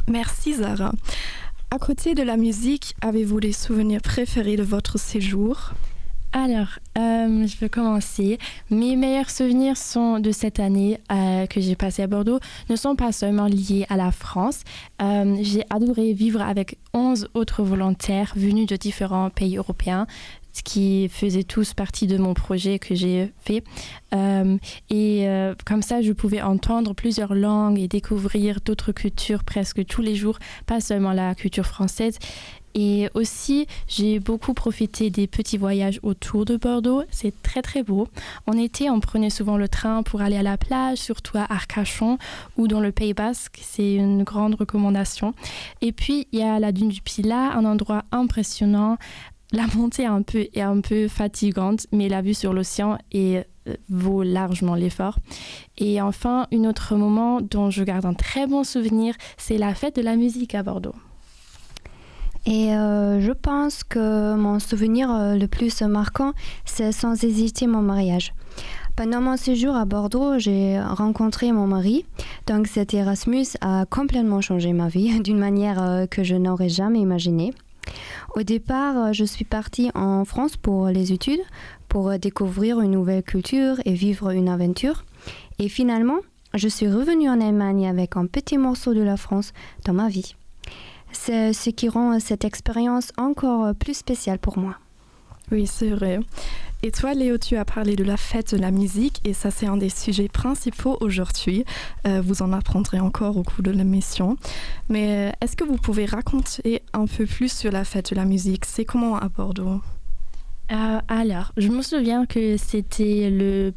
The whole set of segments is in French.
Merci Zara. À côté de la musique, avez-vous des souvenirs préférés de votre séjour? Alors, je vais commencer. Mes meilleurs souvenirs sont de cette année que j'ai passée à Bordeaux, ne sont pas seulement liés à la France. J'ai adoré vivre avec 11 autres volontaires venus de différents pays européens, qui faisaient tous partie de mon projet que j'ai fait. Comme ça, je pouvais entendre plusieurs langues et découvrir d'autres cultures presque tous les jours, pas seulement la culture française. Et aussi, j'ai beaucoup profité des petits voyages autour de Bordeaux. C'est très, très beau. En été, on prenait souvent le train pour aller à la plage, surtout à Arcachon ou dans le Pays Basque. C'est une grande recommandation. Et puis, il y a la dune du Pilat, un endroit impressionnant. La montée est un peu fatigante, mais la vue sur l'océan vaut largement l'effort. Et enfin, un autre moment dont je garde un très bon souvenir, c'est la fête de la musique à Bordeaux. Et je pense que mon souvenir le plus marquant, c'est sans hésiter mon mariage. Pendant mon séjour à Bordeaux, j'ai rencontré mon mari. Donc cet Erasmus a complètement changé ma vie d'une manière que je n'aurais jamais imaginée. Au départ, je suis partie en France pour les études, pour découvrir une nouvelle culture et vivre une aventure. Et finalement, je suis revenue en Allemagne avec un petit morceau de la France dans ma vie. C'est ce qui rend cette expérience encore plus spéciale pour moi. Oui, c'est vrai. Et toi, Léo, tu as parlé de la fête de la musique et ça, c'est un des sujets principaux aujourd'hui. Vous en apprendrez encore au cours de l'émission. Mais est-ce que vous pouvez raconter un peu plus sur la fête de la musique? C'est comment à Bordeaux? Alors, je me souviens que c'était le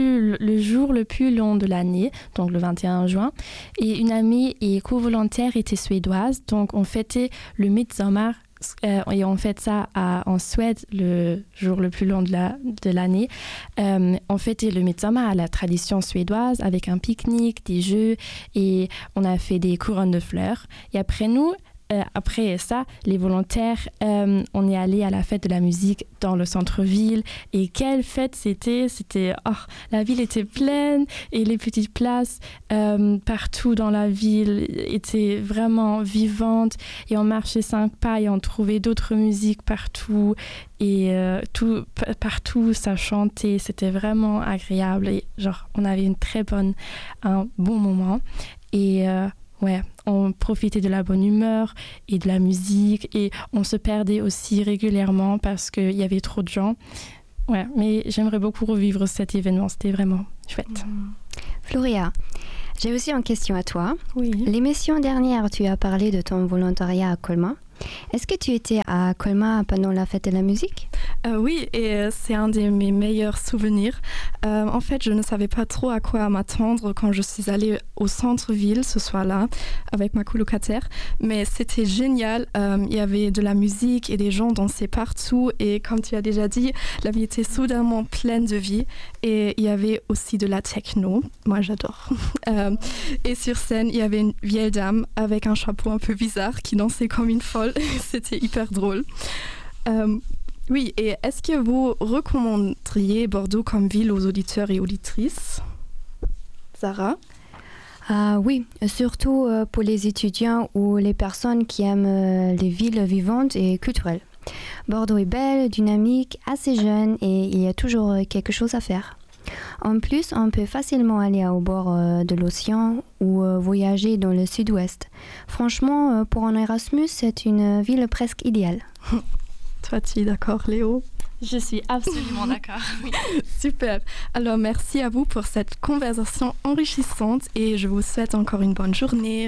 jour le plus long de l'année, donc le 21 juin. Et une amie et co-volontaire était suédoise, donc on fêtait le Midsommar. Et on fait ça en Suède le jour le plus long de l'année. On fêtait le Midsommar à la tradition suédoise avec un pique-nique, des jeux et on a fait des couronnes de fleurs. Et après ça, les volontaires, on est allé à la fête de la musique dans le centre-ville. Et quelle fête c'était! La ville était pleine et les petites places partout dans la ville étaient vraiment vivantes. Et on marchait 5 pas et on trouvait d'autres musiques partout. Et partout, ça chantait. C'était vraiment agréable. Et on avait un bon moment. Et on profitait de la bonne humeur et de la musique et on se perdait aussi régulièrement parce qu'il y avait trop de gens. Ouais, mais j'aimerais beaucoup revivre cet événement, c'était vraiment chouette. Floria, j'ai aussi une question à toi. Oui. L'émission dernière, tu as parlé de ton volontariat à Colmar. Est-ce que tu étais à Colmar pendant la fête de la musique? Oui, et c'est un de mes meilleurs souvenirs. En fait, je ne savais pas trop à quoi m'attendre quand je suis allée au centre-ville ce soir-là avec ma colocataire. Mais c'était génial. Il y avait de la musique et des gens dansaient partout. Et comme tu as déjà dit, la ville était soudainement pleine de vie. Et il y avait aussi de la techno. Moi, j'adore. Et sur scène, il y avait une vieille dame avec un chapeau un peu bizarre qui dansait comme une folle. C'était hyper drôle. Oui, et est-ce que vous recommanderiez Bordeaux comme ville aux auditeurs et auditrices? Sarah? Oui, surtout pour les étudiants ou les personnes qui aiment les villes vivantes et culturelles. Bordeaux est belle, dynamique, assez jeune et il y a toujours quelque chose à faire. En plus, on peut facilement aller au bord de l'océan ou voyager dans le sud-ouest. Franchement, pour un Erasmus, c'est une ville presque idéale. Toi, tu es d'accord, Léo? Je suis absolument d'accord. Super. Alors, merci à vous pour cette conversation enrichissante et je vous souhaite encore une bonne journée.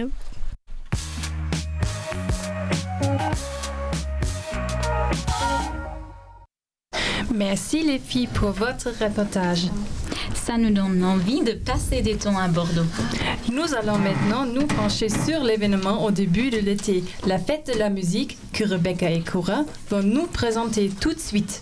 Merci les filles pour votre reportage. Ça nous donne envie de passer des temps à Bordeaux. Nous allons maintenant nous pencher sur l'événement au début de l'été, la fête de la musique que Rebecca et Cora vont nous présenter tout de suite.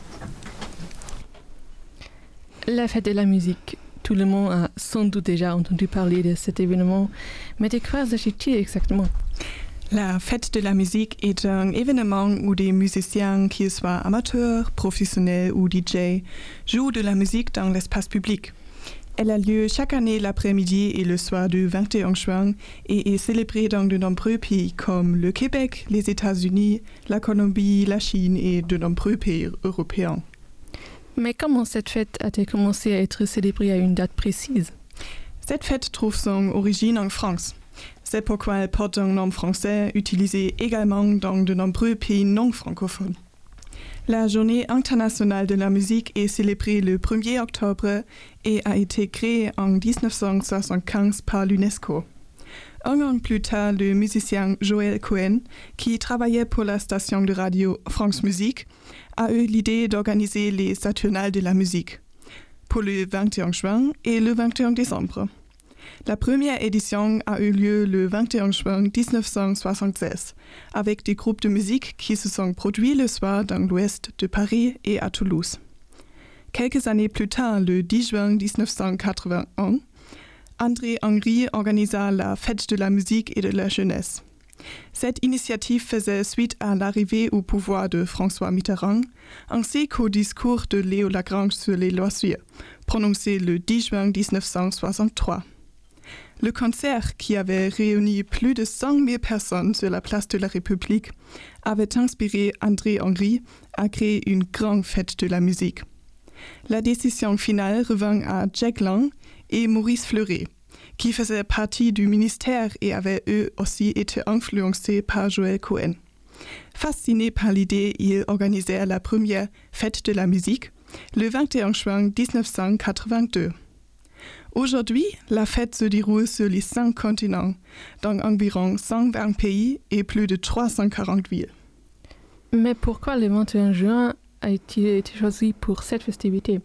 La fête de la musique. Tout le monde a sans doute déjà entendu parler de cet événement, mais de quoi s'agit-il exactement? La fête de la musique est un événement où des musiciens, qu'ils soient amateurs, professionnels ou DJ, jouent de la musique dans l'espace public. Elle a lieu chaque année l'après-midi et le soir du 21 juin et est célébrée dans de nombreux pays comme le Québec, les États-Unis, la Colombie, la Chine et de nombreux pays européens. Mais comment cette fête a-t-elle commencé à être célébrée à une date précise? Cette fête trouve son origine en France. C'est pourquoi elle porte un nom français utilisé également dans de nombreux pays non francophones. La Journée internationale de la musique est célébrée le 1er octobre et a été créée en 1975 par l'UNESCO. Un an plus tard, le musicien Joël Cohen, qui travaillait pour la station de radio France Musique, a eu l'idée d'organiser les Saturnales de la musique pour le 21 juin et le 21 décembre. La première édition a eu lieu le 21 juin 1976, avec des groupes de musique qui se sont produits le soir dans l'ouest de Paris et à Toulouse. Quelques années plus tard, le 10 juin 1981, André Henry organisa la Fête de la musique et de la jeunesse. Cette initiative faisait suite à l'arrivée au pouvoir de François Mitterrand, ainsi qu'au discours de Léo Lagrange sur les loisirs, prononcé le 10 juin 1963. Le concert, qui avait réuni plus de 100 000 personnes sur la place de la République, avait inspiré André Henry à créer une grande fête de la musique. La décision finale revint à Jack Lang et Maurice Fleuret, qui faisaient partie du ministère et avaient eux aussi été influencés par Joël Cohen. Fascinés par l'idée, ils organisèrent la première fête de la musique le 21 juin 1982. Aujourd'hui, la fête se déroule sur les 5 continents, dans environ 120 pays et plus de 340 villes. Mais pourquoi le 21 juin a-t-il été choisi pour cette festivité?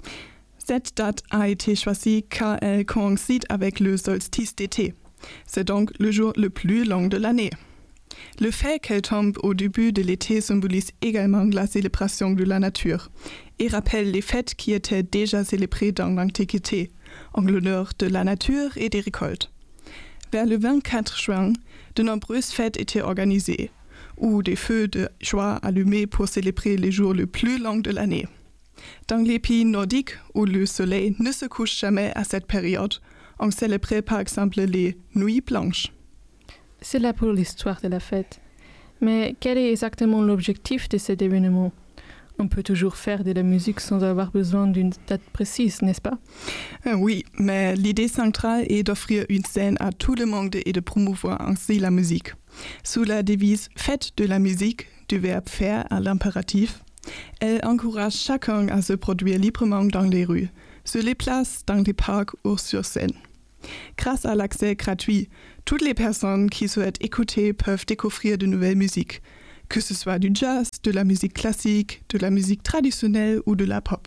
Cette date a été choisie car elle coïncide avec le solstice d'été. C'est donc le jour le plus long de l'année. Le fait qu'elle tombe au début de l'été symbolise également la célébration de la nature et rappelle les fêtes qui étaient déjà célébrées dans l'Antiquité, en l'honneur de la nature et des récoltes. Vers le 24 juin, de nombreuses fêtes étaient organisées, ou des feux de joie allumés pour célébrer les jours les plus longs de l'année. Dans les pays nordiques, où le soleil ne se couche jamais à cette période, on célébrait par exemple les Nuits blanches. C'est là pour l'histoire de la fête. Mais quel est exactement l'objectif de cet événement? On peut toujours faire de la musique sans avoir besoin d'une date précise, n'est-ce pas? Oui, mais l'idée centrale est d'offrir une scène à tout le monde et de promouvoir ainsi la musique. Sous la devise « Fête de la musique », du verbe « faire » à l'impératif, elle encourage chacun à se produire librement dans les rues, sur les places, dans les parcs ou sur scène. Grâce à l'accès gratuit, toutes les personnes qui souhaitent écouter peuvent découvrir de nouvelles musiques, que ce soit du jazz, de la musique classique, de la musique traditionnelle ou de la pop.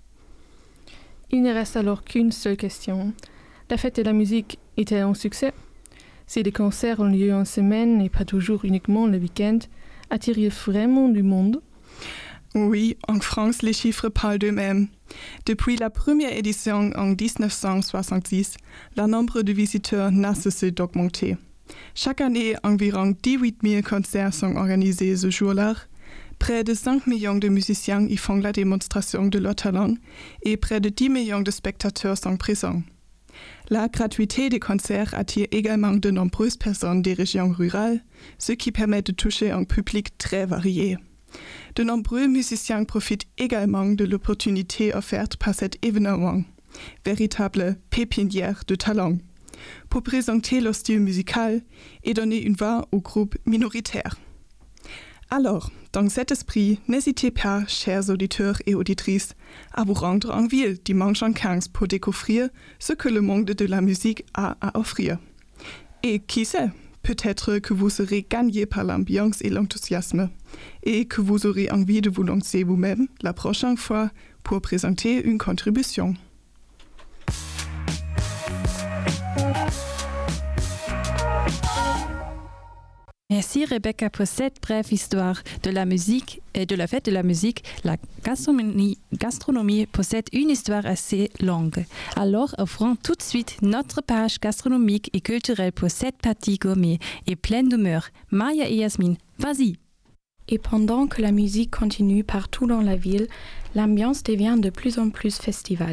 Il ne reste alors qu'une seule question. La fête de la musique est-elle un succès? Si les concerts ont lieu en semaine et pas toujours uniquement le week-end, attire-t-il vraiment du monde? Oui, en France, les chiffres parlent d'eux-mêmes. Depuis la première édition en 1966, le nombre de visiteurs n'a cessé d'augmenter. Chaque année, environ 18 000 concerts sont organisés ce jour-là. Près de 5 millions de musiciens y font la démonstration de leur talent et près de 10 millions de spectateurs sont présents. La gratuité des concerts attire également de nombreuses personnes des régions rurales, ce qui permet de toucher un public très varié. De nombreux musiciens profitent également de l'opportunité offerte par cet événement, véritable pépinière de talent, pour présenter leur style musical et donner une voix aux groupes minoritaires. Alors, dans cet esprit, n'hésitez pas, chers auditeurs et auditrices, à vous rendre en ville dimanche 15 pour découvrir ce que le monde de la musique a à offrir. Et qui sait, peut-être que vous serez gagné par l'ambiance et l'enthousiasme, et que vous aurez envie de vous lancer vous-même la prochaine fois pour présenter une contribution. Merci Rebecca pour cette brève histoire de la musique et de la fête de la musique. La gastronomie possède une histoire assez longue. Alors, ouvrons tout de suite notre page gastronomique et culturelle pour cette partie gourmet et pleine d'humeur. Maya et Yasmine, vas-y! Et pendant que la musique continue partout dans la ville, l'ambiance devient de plus en plus festivale.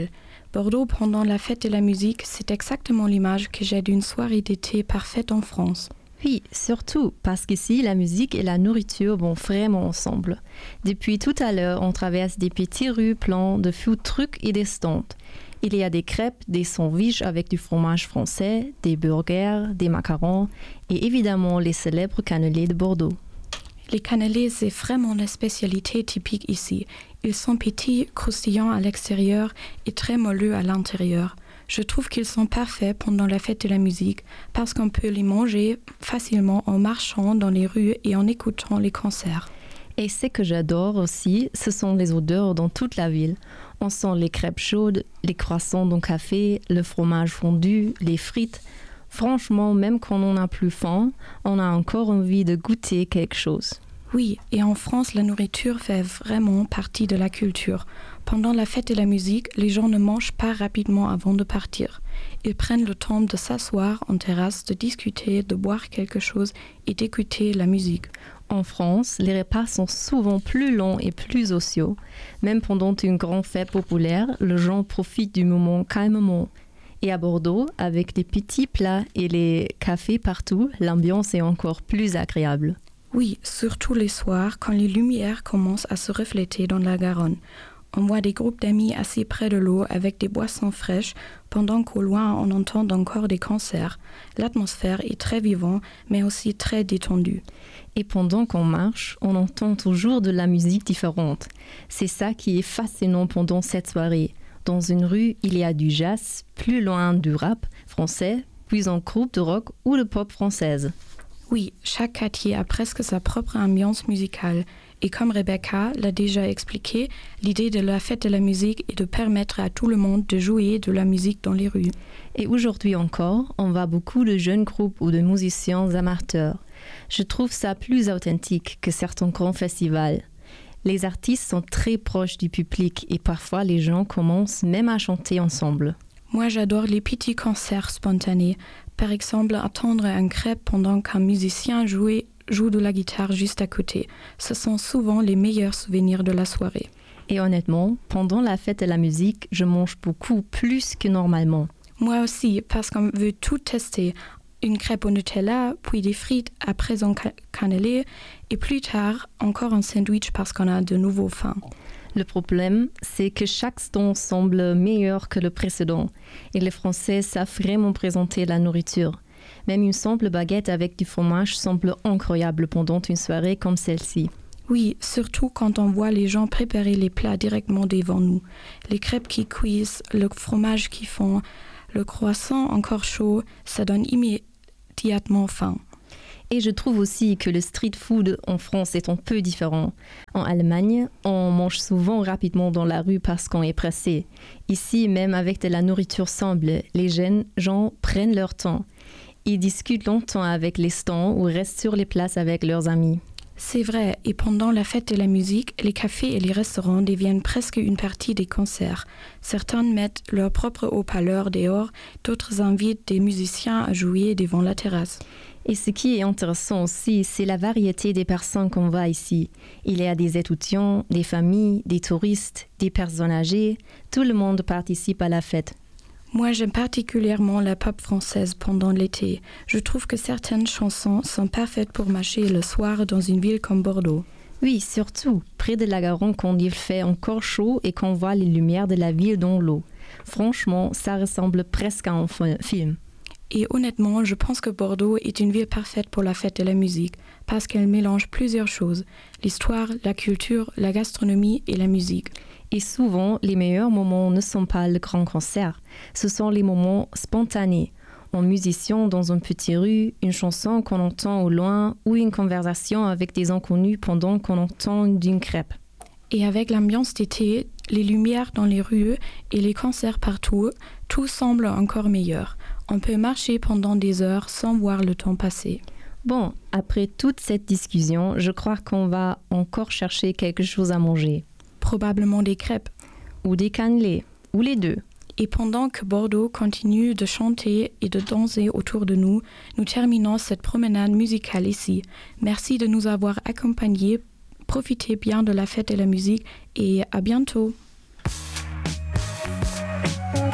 Bordeaux pendant la fête de la musique, c'est exactement l'image que j'ai d'une soirée d'été parfaite en France. Oui, surtout parce qu'ici, la musique et la nourriture vont vraiment ensemble. Depuis tout à l'heure, on traverse des petites rues pleines de food trucs et des stands. Il y a des crêpes, des sandwichs avec du fromage français, des burgers, des macarons et évidemment les célèbres cannelés de Bordeaux. Les cannelés, c'est vraiment la spécialité typique ici. Ils sont petits, croustillants à l'extérieur et très moelleux à l'intérieur. Je trouve qu'ils sont parfaits pendant la fête de la musique parce qu'on peut les manger facilement en marchant dans les rues et en écoutant les concerts. Et ce que j'adore aussi, ce sont les odeurs dans toute la ville. On sent les crêpes chaudes, les croissants dans le café, le fromage fondu, les frites. Franchement, même quand on n'a plus faim, on a encore envie de goûter quelque chose. Oui, et en France, la nourriture fait vraiment partie de la culture. Pendant la fête de la musique, les gens ne mangent pas rapidement avant de partir. Ils prennent le temps de s'asseoir en terrasse, de discuter, de boire quelque chose et d'écouter la musique. En France, les repas sont souvent plus longs et plus sociaux. Même pendant une grande fête populaire, les gens profitent du moment calmement. Et à Bordeaux, avec des petits plats et les cafés partout, l'ambiance est encore plus agréable. Oui, surtout les soirs, quand les lumières commencent à se refléter dans la Garonne. On voit des groupes d'amis assis près de l'eau avec des boissons fraîches, pendant qu'au loin on entend encore des concerts. L'atmosphère est très vivante, mais aussi très détendue. Et pendant qu'on marche, on entend toujours de la musique différente. C'est ça qui est fascinant pendant cette soirée. Dans une rue, il y a du jazz, plus loin du rap français, puis un groupe de rock ou de pop française. Oui, chaque quartier a presque sa propre ambiance musicale. Et comme Rebecca l'a déjà expliqué, l'idée de la fête de la musique est de permettre à tout le monde de jouer de la musique dans les rues. Et aujourd'hui encore, on voit beaucoup de jeunes groupes ou de musiciens amateurs. Je trouve ça plus authentique que certains grands festivals. Les artistes sont très proches du public et parfois les gens commencent même à chanter ensemble. Moi, j'adore les petits concerts spontanés. Par exemple, attendre un crêpe pendant qu'un musicien joue de la guitare juste à côté. Ce sont souvent les meilleurs souvenirs de la soirée. Et honnêtement, pendant la fête de la musique, je mange beaucoup plus que normalement. Moi aussi, parce qu'on veut tout tester. Une crêpe au Nutella, puis des frites, après un cannelé, et plus tard, encore un sandwich parce qu'on a de nouveau faim. Le problème, c'est que chaque stand semble meilleur que le précédent. Et les Français savent vraiment présenter la nourriture. Même une simple baguette avec du fromage semble incroyable pendant une soirée comme celle-ci. Oui, surtout quand on voit les gens préparer les plats directement devant nous. Les crêpes qui cuisent, le fromage qui fond, le croissant encore chaud, ça donne immédiatement faim. Et je trouve aussi que le street food en France est un peu différent. En Allemagne, on mange souvent rapidement dans la rue parce qu'on est pressé. Ici, même avec de la nourriture simple, les jeunes gens prennent leur temps. Ils discutent longtemps avec les stands ou restent sur les places avec leurs amis. C'est vrai, et pendant la fête de la musique, les cafés et les restaurants deviennent presque une partie des concerts. Certains mettent leur propre haut-parleur dehors, d'autres invitent des musiciens à jouer devant la terrasse. Et ce qui est intéressant aussi, c'est la variété des personnes qu'on voit ici. Il y a des étudiants, des familles, des touristes, des personnes âgées. Tout le monde participe à la fête. Moi, j'aime particulièrement la pop française pendant l'été. Je trouve que certaines chansons sont parfaites pour marcher le soir dans une ville comme Bordeaux. Oui, surtout près de la Garonne quand il fait encore chaud et qu'on voit les lumières de la ville dans l'eau. Franchement, ça ressemble presque à un film. Et honnêtement, je pense que Bordeaux est une ville parfaite pour la fête de la musique parce qu'elle mélange plusieurs choses, l'histoire, la culture, la gastronomie et la musique. Et souvent, les meilleurs moments ne sont pas le grand concert, ce sont les moments spontanés. Un musicien dans une petite rue, une chanson qu'on entend au loin ou une conversation avec des inconnus pendant qu'on entend une crêpe. Et avec l'ambiance d'été, les lumières dans les rues et les concerts partout, tout semble encore meilleur. On peut marcher pendant des heures sans voir le temps passer. Bon, après toute cette discussion, je crois qu'on va encore chercher quelque chose à manger. Probablement des crêpes. Ou des cannelés, ou les deux. Et pendant que Bordeaux continue de chanter et de danser autour de nous, nous terminons cette promenade musicale ici. Merci de nous avoir accompagnés. Profitez bien de la fête de la musique et à bientôt.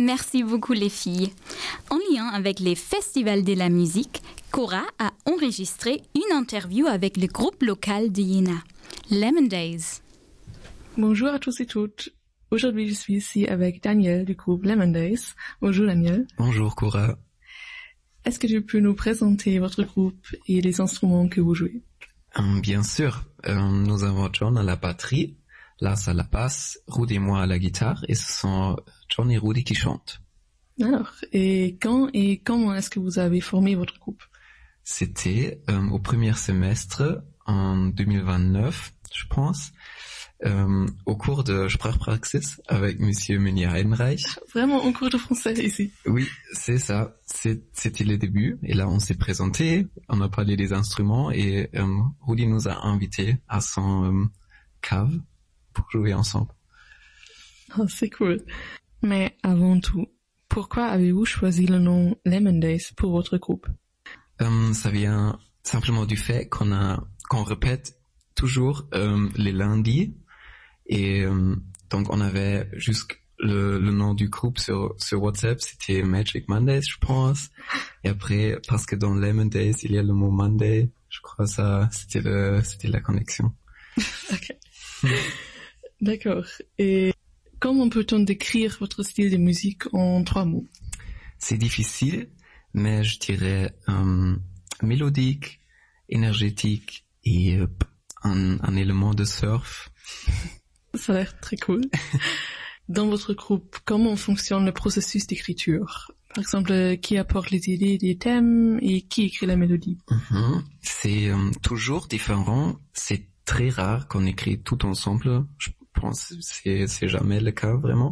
Merci beaucoup les filles. En lien avec les festivals de la musique, Cora a enregistré une interview avec le groupe local de Jena, Lemon Days. Bonjour à tous et toutes. Aujourd'hui, je suis ici avec Daniel du groupe Lemon Days. Bonjour Daniel. Bonjour Cora. Est-ce que tu peux nous présenter votre groupe et les instruments que vous jouez? Bien sûr. Nous avons John à la batterie, Lars à la basse, Rudy et moi à la guitare, et ce sont John et Rudy qui chantent. Alors, et quand et comment est-ce que vous avez formé votre groupe? C'était au premier semestre en 2029, je pense. Au cours de Sprachpraxis avec Monsieur Meunier-Heinreich. Vraiment en cours de français ici. Oui, c'est ça. C'était le début. Et là, on s'est présenté, on a parlé des instruments et Rudy nous a invités à son cave pour jouer ensemble. Oh, c'est cool. Mais avant tout, pourquoi avez-vous choisi le nom Lemon Days pour votre groupe? Ça vient simplement du fait qu'on répète toujours les lundis. Et donc on avait juste le nom du groupe sur WhatsApp, c'était Magic Mondays, je pense. Et après, parce que dans Lemon Days, il y a le mot Monday, je crois ça, c'était la connexion. Ok. D'accord. Et comment peut-on décrire votre style de musique en 3 mots? C'est difficile, mais je dirais mélodique, énergétique et un élément de surf. Ça a l'air très cool. Dans votre groupe, comment fonctionne le processus d'écriture? Par exemple, qui apporte les idées des thèmes et qui écrit la mélodie? C'est toujours différent. C'est très rare qu'on écrit tout ensemble. Je pense que c'est jamais le cas vraiment.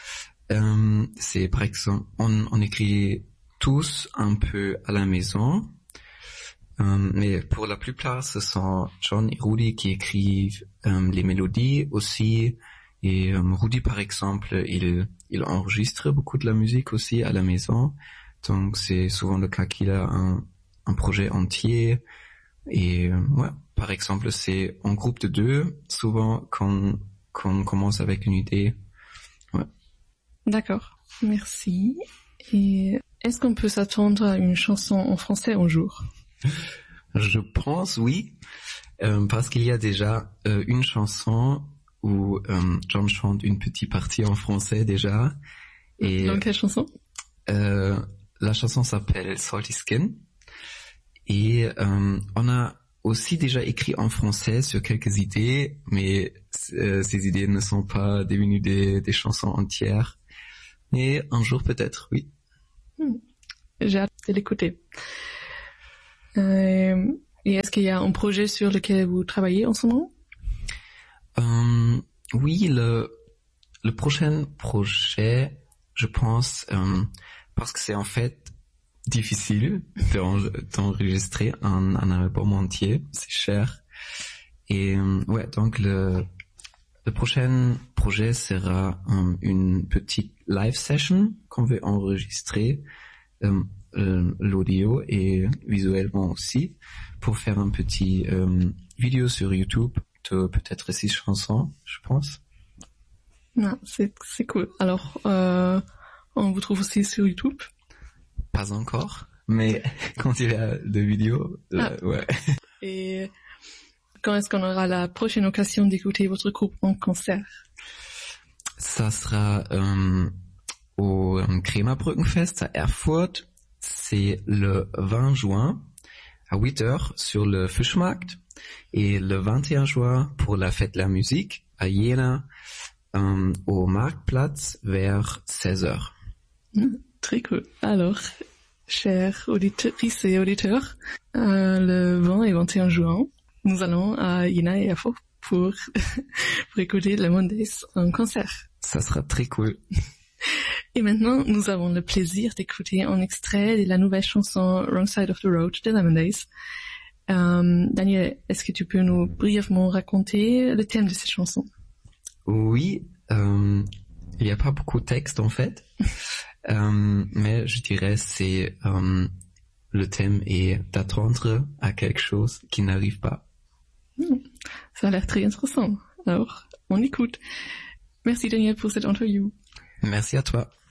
C'est par exemple, on écrit tous un peu à la maison. Mais pour la plupart, ce sont John et Rudy qui écrivent les mélodies aussi. Et Rudy, par exemple, il enregistre beaucoup de la musique aussi à la maison. Donc, c'est souvent le cas qu'il a un projet entier. Et ouais, par exemple, c'est en groupe de 2, souvent qu'on commence avec une idée. Ouais. D'accord, merci. Et est-ce qu'on peut s'attendre à une chanson en français un jour? Je pense oui, parce qu'il y a déjà une chanson où John chante une petite partie en français déjà. Et dans quelle chanson? La chanson s'appelle Salty Skin. Et on a aussi déjà écrit en français sur quelques idées, mais ces idées ne sont pas devenues des chansons entières. Mais un jour peut-être, oui. J'ai hâte de l'écouter. Et est-ce qu'il y a un projet sur lequel vous travaillez en ce moment? Oui, le prochain projet, je pense, parce que c'est en fait difficile d'enregistrer un album entier, c'est cher. Et ouais, donc le prochain projet sera une petite live session qu'on veut enregistrer. L'audio et visuellement aussi, pour faire un petit vidéo sur YouTube de peut-être 6 chansons, je pense. Non, c'est cool. Alors, on vous trouve aussi sur YouTube? Pas encore, mais quand il y a des vidéos, ouais. Et quand est-ce qu'on aura la prochaine occasion d'écouter votre groupe en concert? Ça sera au Krämerbrückenfest à Erfurt. C'est le 20 juin à 8h sur le Fischmarkt et le 21 juin pour la fête de la musique à Jena au Marktplatz vers 16h. Très cool. Alors, chers auditrices et auditeurs, le 20 et 21 juin, nous allons à Jena et Erfurt pour écouter Lemon Days en concert. Ça sera très cool. Et maintenant, nous avons le plaisir d'écouter un extrait de la nouvelle chanson Wrong Side of the Road de Lemon Days. Daniel, est-ce que tu peux nous brièvement raconter le thème de cette chanson? Oui, il n'y a pas beaucoup de texte en fait, mais je dirais c'est le thème est d'attendre à quelque chose qui n'arrive pas. Ça a l'air très intéressant. Alors, on écoute. Merci Daniel pour cette interview. Merci à toi.